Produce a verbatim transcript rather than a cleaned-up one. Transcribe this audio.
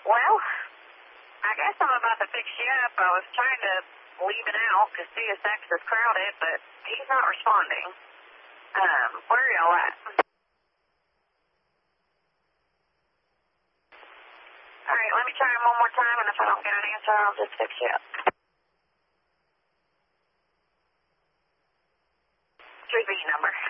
Well, I guess I'm about to fix you up. I was trying to leave it out because C S X is crowded, but he's not responding. Um, where are y'all at? All right, let me try him one more time, and if I don't get an answer, I'll just fix you up. three B number.